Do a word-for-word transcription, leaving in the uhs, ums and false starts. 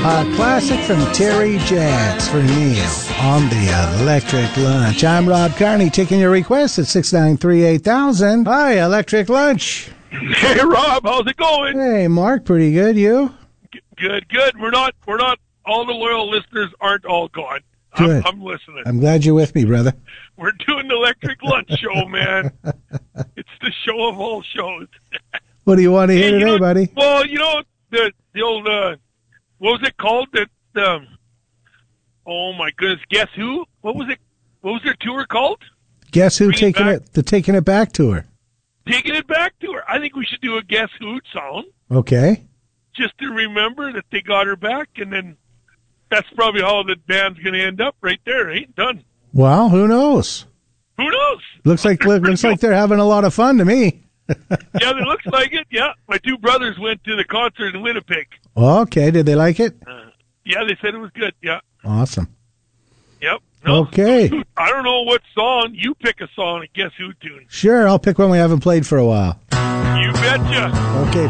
A classic from Terry Jacks for Neil on the Electric Lunch. I'm Rob Carney, taking your request at six nine three eight thousand. Hi, Electric Lunch. Hey, Rob, how's it going? Hey, Mark, pretty good. You? Good, good. We're not, we're not, all the loyal listeners aren't all gone. Good. I'm, I'm listening. I'm glad you're with me, brother. We're doing the Electric Lunch show, man. It's the show of all shows. What do you want to hear Hey, you today, know, buddy? Well, you know, the, the old, uh, what was it called? That, um, oh my goodness, Guess Who? What was it? What was their tour called? Guess who Bring it taking back. it? The Taking It Back tour. Taking It Back tour. I think we should do a Guess Who song Okay. just to remember that they got her back, and then that's probably how the band's going to end up right there. Ain't done. Well, who knows? Who knows? Looks like looks like they're having a lot of fun to me. Yeah, it looks like it. Yeah, my two brothers went to the concert in Winnipeg. Okay, did they like it? Uh, yeah, they said it was good. Yeah. Awesome. Yep. No, Okay. I don't know what song. You pick a song and Guess Who tune. Sure, I'll pick one we haven't played for a while. You betcha. Okay.